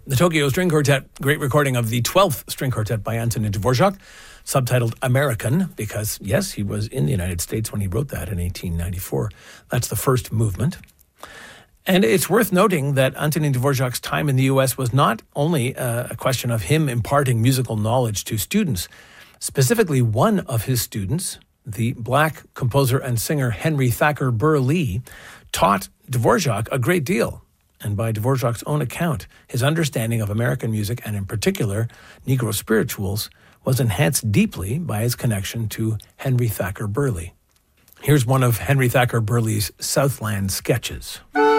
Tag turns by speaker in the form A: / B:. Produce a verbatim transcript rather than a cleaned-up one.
A: The Tokyo String Quartet, great recording of the twelfth String Quartet by Antonin Dvorak, subtitled American, because, yes, he was in the United States when he wrote that in eighteen ninety-four. That's the first movement. And it's worth noting that Antonin Dvorak's time in the U S was not only uh, a question of him imparting musical knowledge to students. Specifically, one of his students, the black composer and singer Henry Thacker Burr-Lee, taught Dvorak a great deal. And by Dvorak's own account, his understanding of American music, and in particular Negro spirituals, was enhanced deeply by his connection to Henry Thacker Burr-Lee. Here's one of Henry Thacker Burr-Lee's Southland sketches.